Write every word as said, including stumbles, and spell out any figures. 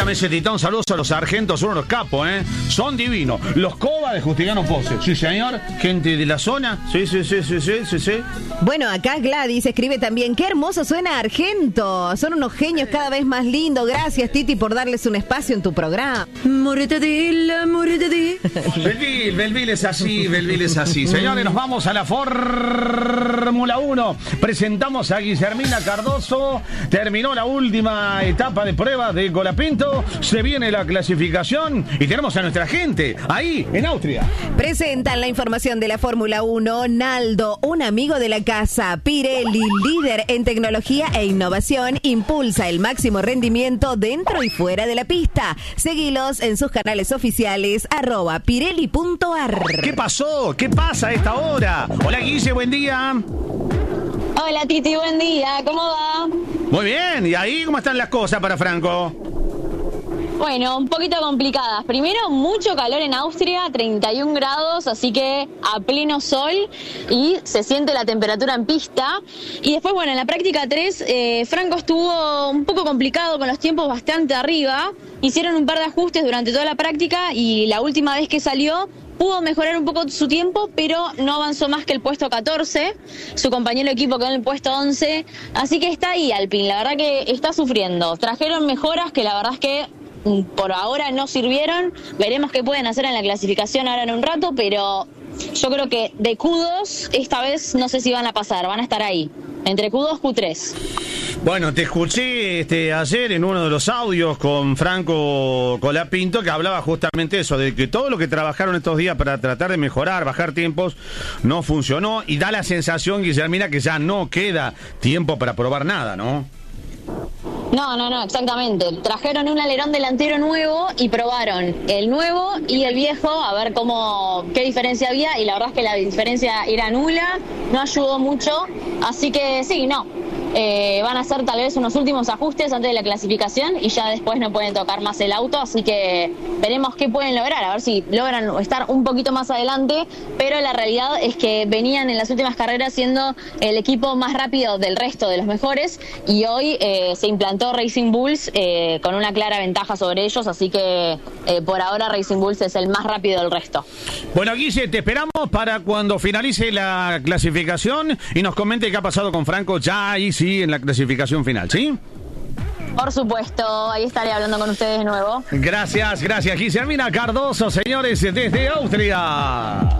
Escúchame, ese titón, saludos a los sargentos, son unos capos, ¿eh? Son divinos. Los Cobas de Justiniano Pose. Sí, señor. Gente de la zona. Sí, sí, sí, sí, sí, sí, sí. Bueno, acá Gladys escribe también, qué hermoso suena Argento. Son unos genios cada vez más lindos. Gracias, Titi, por darles un espacio en tu programa. Moretadilla, moretadilla. Belville, Belville es así, Belville es así. Señores, nos vamos a la Fórmula uno. Presentamos a Guillermina Cardoso. Terminó la última etapa de pruebas de Colapinto. Se viene la clasificación y tenemos a nuestra gente ahí en Austria. Presentan la información de la Fórmula uno. Naldo, un amigo de la casa. Pirelli, líder en tecnología e innovación, impulsa el máximo rendimiento dentro y fuera de la pista. Seguilos en sus canales oficiales, arroba pirelli punto ar. ¿Qué pasó? ¿Qué pasa a esta hora? Hola, Guille, buen día. Hola, Titi, buen día. ¿Cómo va? Muy bien. ¿Y ahí cómo están las cosas para Franco? Bueno, un poquito complicadas. Primero, mucho calor en Austria, treinta y un grados, así que a pleno sol y se siente la temperatura en pista. Y después, bueno, en la práctica tres, eh, Franco estuvo un poco complicado con los tiempos bastante arriba. Hicieron un par de ajustes durante toda la práctica y la última vez que salió pudo mejorar un poco su tiempo, pero no avanzó más que el puesto catorce. Su compañero de equipo quedó en el puesto once. Así que está ahí Alpine, la verdad que está sufriendo. Trajeron mejoras que la verdad es que por ahora no sirvieron. Veremos qué pueden hacer en la clasificación ahora en un rato, pero yo creo que de Q dos esta vez no sé si van a pasar, van a estar ahí, entre Q dos y Q tres. Bueno, te escuché este, ayer en uno de los audios con Franco Colapinto que hablaba justamente eso, de que todo lo que trabajaron estos días para tratar de mejorar, bajar tiempos, no funcionó y da la sensación, Guillermina, que ya no queda tiempo para probar nada, ¿no? No, no, no, exactamente. Trajeron un alerón delantero nuevo y probaron el nuevo y el viejo a ver cómo qué diferencia había y la verdad es que la diferencia era nula, no ayudó mucho, así que sí, no. Eh, van a hacer tal vez unos últimos ajustes antes de la clasificación y ya después no pueden tocar más el auto, así que veremos qué pueden lograr, a ver si logran estar un poquito más adelante, pero la realidad es que venían en las últimas carreras siendo el equipo más rápido del resto de los mejores y hoy eh, se implantó Racing Bulls eh, con una clara ventaja sobre ellos, así que eh, por ahora Racing Bulls es el más rápido del resto. Bueno, Guille, te esperamos para cuando finalice la clasificación y nos comente qué ha pasado con Franco ya ahí sí en la clasificación final, ¿sí? Por supuesto, ahí estaré hablando con ustedes de nuevo. Gracias, gracias, Guillermina Cardoso, señores, desde Austria.